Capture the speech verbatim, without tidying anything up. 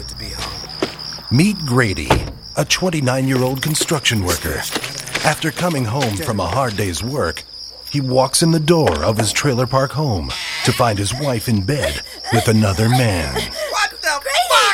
To be home. Meet Grady, a twenty-nine-year-old construction worker. After coming home from a hard day's work, he walks in the door of his trailer park home to find his wife in bed with another man.